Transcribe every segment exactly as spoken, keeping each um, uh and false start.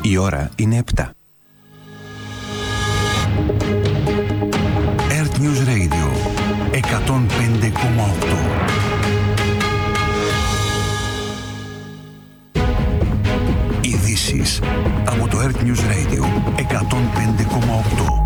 Η ώρα είναι επτά. Earth News Radio εκατόν πέντε κόμμα οκτώ. Ειδήσεις από το Earth News Radio εκατόν πέντε κόμμα οκτώ.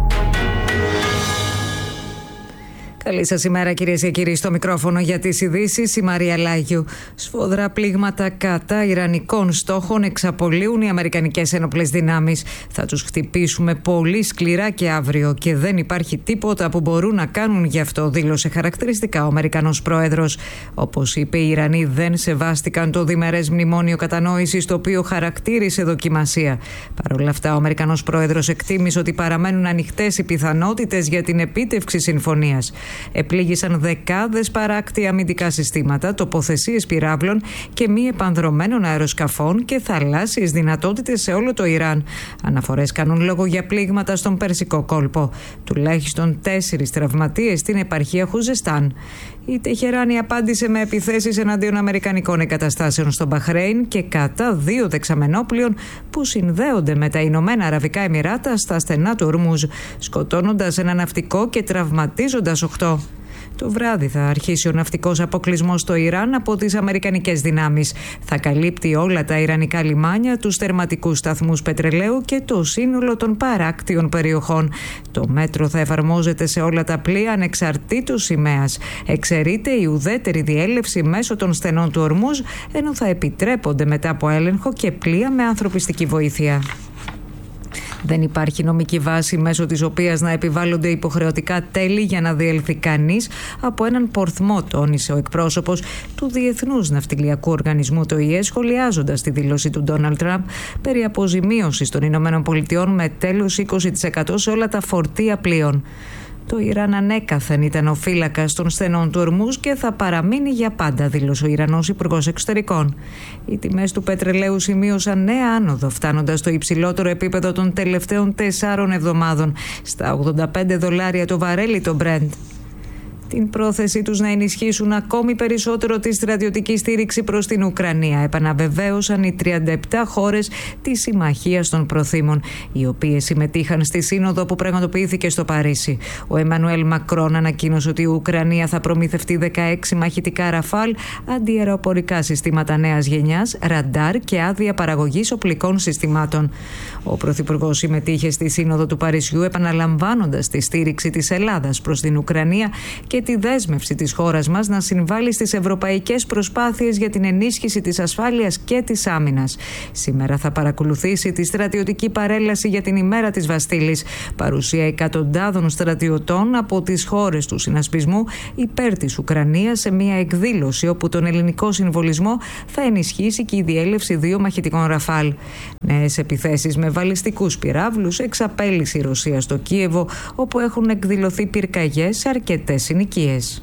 Καλή σας ημέρα, κυρίες και κύριοι. Στο μικρόφωνο για τις ειδήσεις η Μαρία Λάγιου. Σφοδρά πλήγματα κατά ιρανικών στόχων εξαπολύουν οι αμερικανικές ένοπλες δυνάμεις. Θα τους χτυπήσουμε πολύ σκληρά και αύριο και δεν υπάρχει τίποτα που μπορούν να κάνουν γι' αυτό, δήλωσε χαρακτηριστικά ο Αμερικανός πρόεδρος. Όπως είπε, οι Ιρανοί δεν σεβάστηκαν το διμερές μνημόνιο κατανόησης, το οποίο χαρακτήρισε δοκιμασία. Παρ' όλα αυτά, ο Αμερικανός πρόεδρος εκτίμησε ότι παραμένουν ανοιχτές οι πιθανότητες για την επίτευξη συμφωνίας. Επλήγησαν δεκάδες παράκτια αμυντικά συστήματα, τοποθεσίες πυράβλων και μη επανδρωμένων αεροσκαφών και θαλάσσιες δυνατότητες σε όλο το Ιράν. Αναφορές κάνουν λόγο για πλήγματα στον Περσικό κόλπο. Τουλάχιστον τέσσερις τραυματίες στην επαρχία Χουζεστάν. Η Τεχεράνη απάντησε με επιθέσεις εναντίον αμερικανικών εγκαταστάσεων στο Μπαχρέιν και κατά δύο δεξαμενόπλων που συνδέονται με τα Ηνωμένα Αραβικά Εμιράτα στα στενά του Ορμούζ, σκοτώνοντας ένα ναυτικό και τραυματίζοντας οκτώ. Το βράδυ θα αρχίσει ο ναυτικός αποκλεισμός στο Ιράν από τις αμερικανικές δυνάμεις. Θα καλύπτει όλα τα ιρανικά λιμάνια, τους τερματικούς σταθμούς πετρελαίου και το σύνολο των παράκτιων περιοχών. Το μέτρο θα εφαρμόζεται σε όλα τα πλοία ανεξαρτήτως σημαίας. Εξαιρείται η ουδέτερη διέλευση μέσω των στενών του Ορμούζ, ενώ θα επιτρέπονται μετά από έλεγχο και πλοία με ανθρωπιστική βοήθεια. Δεν υπάρχει νομική βάση μέσω της οποίας να επιβάλλονται υποχρεωτικά τέλη για να διέλθει κανείς από έναν πορθμό, τόνισε ο εκπρόσωπος του Διεθνούς Ναυτιλιακού Οργανισμού, το ΙΕ, σχολιάζοντας τη δήλωση του Ντόναλντ Τραμπ περί αποζημίωσης των Ηνωμένων Πολιτειών με τέλος είκοσι τοις εκατό σε όλα τα φορτία πλοίων. Το Ιράν ανέκαθεν ήταν ο φύλακας των στενών του Ορμούζ και θα παραμείνει για πάντα, δήλωσε ο Ιρανός Υπουργός Εξωτερικών. Οι τιμές του πετρελαίου σημείωσαν νέα άνοδο, φτάνοντας στο υψηλότερο επίπεδο των τελευταίων τεσσάρων εβδομάδων, στα ογδόντα πέντε δολάρια το βαρέλι το Brent. Την πρόθεσή τους να ενισχύσουν ακόμη περισσότερο τη στρατιωτική στήριξη προς την Ουκρανία επαναβεβαίωσαν οι τριάντα επτά χώρες της Συμμαχίας των Προθήμων, οι οποίες συμμετείχαν στη σύνοδο που πραγματοποιήθηκε στο Παρίσι. Ο Εμμανουέλ Μακρόν ανακοίνωσε ότι η Ουκρανία θα προμηθευτεί δεκαέξι μαχητικά Ραφάλ, αντιαεροπορικά συστήματα νέας γενιάς, ραντάρ και άδεια παραγωγής οπλικών συστημάτων. Ο Πρωθυπουργός συμμετείχε στη σύνοδο του Παρισιού, επαναλαμβάνοντας τη στήριξη της Ελλάδας προς την Ουκρανία και τη δέσμευση της χώρας μας να συμβάλλει στις ευρωπαϊκές προσπάθειες για την ενίσχυση της ασφάλειας και της άμυνας. Σήμερα θα παρακολουθήσει τη στρατιωτική παρέλαση για την ημέρα της Βαστίλης, παρουσία εκατοντάδων στρατιωτών από τις χώρες του συνασπισμού υπέρ της Ουκρανίας σε μια εκδήλωση όπου τον ελληνικό συμβολισμό θα ενισχύσει και η διέλευση δύο μαχητικών Ραφάλ. Νέες επιθέσεις με βαλιστικούς πυράβλους εξαπέλυσε η Ρωσία στο Κίεβο, όπου έχουν εκδηλωθεί πυρκαγιές σε αρκετές συνοικίες.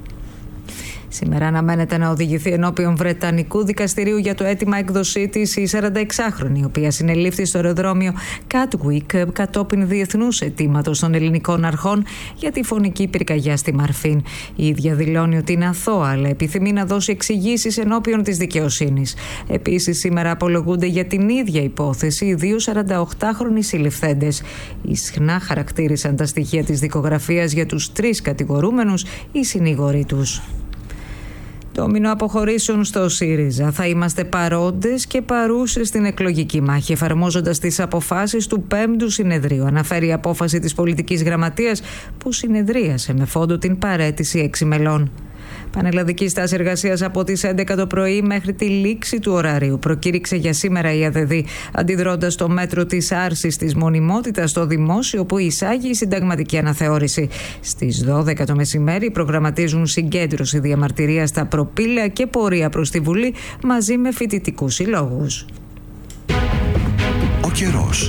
Σήμερα αναμένεται να οδηγηθεί ενώπιον Βρετανικού δικαστηρίου για το αίτημα έκδοσή της η σαρανταεξάχρονη, η οποία συνελήφθη στο αεροδρόμιο Κάτουικ κατόπιν διεθνούς αιτήματος των ελληνικών αρχών για τη φωνική πυρκαγιά στη Μαρφίν. Η ίδια δηλώνει ότι είναι αθώα, αλλά επιθυμεί να δώσει εξηγήσεις ενώπιον της δικαιοσύνης. Επίσης, σήμερα απολογούνται για την ίδια υπόθεση οι δύο σαρανταοκτάχρονοι συλληφθέντες. Ισχνά χαρακτήρισαν τα στοιχεία της δικογραφίας για τους τρεις κατηγορούμενους οι συνήγοροι τους. Ντόμινο αποχωρήσεων στο ΣΥΡΙΖΑ. Θα είμαστε παρόντες και παρούσες στην εκλογική μάχη, εφαρμόζοντας τις αποφάσεις του πέμπτου συνεδρίου, αναφέρει η απόφαση της πολιτικής γραμματείας που συνεδρίασε με φόντο την παραίτηση έξι μελών. Πανελλαδική στάση εργασίας από τις έντεκα το πρωί μέχρι τη λήξη του ωραρίου προκήρυξε για σήμερα η ΑΔΔ, αντιδρώντας το μέτρο της άρσης της μονιμότητας στο δημόσιο που εισάγει η συνταγματική αναθεώρηση. Στις δώδεκα το μεσημέρι προγραμματίζουν συγκέντρωση διαμαρτυρίας στα προπήλαια και πορεία προς τη Βουλή μαζί με φοιτητικούς συλλόγους. Ο καιρός.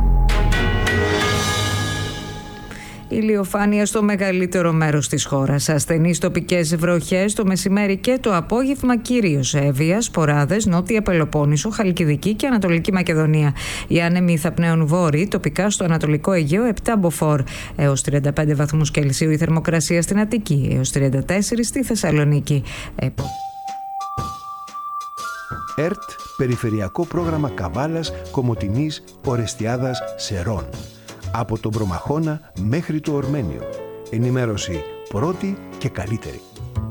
Ηλιοφάνεια στο μεγαλύτερο μέρος της χώρας. Ασθενείς τοπικές βροχές το μεσημέρι και το απόγευμα, κυρίως Εύβοια, Σποράδες, Νότια Πελοπόννησο, Χαλκιδική και Ανατολική Μακεδονία. Οι άνεμοι θα πνέουν βόρειοι, τοπικά στο Ανατολικό Αιγαίο επτά μποφόρ. Έως τριάντα πέντε βαθμούς Κελσίου η θερμοκρασία στην Αττική, έως τριάντα τέσσερα στη Θεσσαλονίκη. Επο... ΕΡΤ Περιφερειακό πρόγραμμα Καβάλας, Κομοτηνής, Ορεστιάδας, Σερών. Από τον Προμαχώνα μέχρι το Ορμένιο. Ενημέρωση πρώτη και καλύτερη.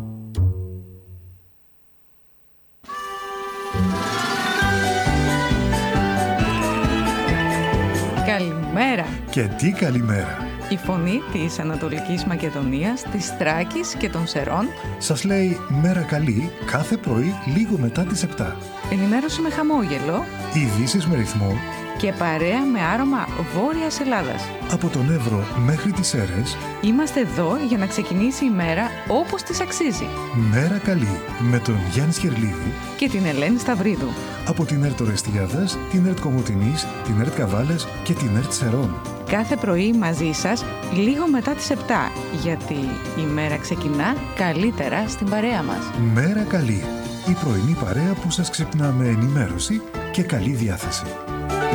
Καλημέρα! Και τι καλημέρα! Η φωνή της Ανατολικής Μακεδονίας, της Θράκης και των Σερών σας λέει μέρα καλή κάθε πρωί λίγο μετά τις επτά. Ενημέρωση με χαμόγελο, ειδήσεις με ρυθμό και παρέα με άρωμα Βόρειας Ελλάδας. Από τον Εύρο μέχρι τις Σέρρες είμαστε εδώ για να ξεκινήσει η μέρα όπως της αξίζει. Μέρα καλή με τον Γιάννη Σχερλίδη και την Ελένη Σταυρίδου. Από την ΕΡΤ Ορεστιάδας, την ΕΡΤ Κομοτηνής, την ΕΡΤ Καβάλας και την ΕΡΤ Σερών. Κάθε πρωί μαζί σας λίγο μετά τις επτά, γιατί η μέρα ξεκινά καλύτερα στην παρέα μας. Μέρα καλή, η πρωινή παρέα που σας ξυπνά με ενημέρωση και καλή διάθεση.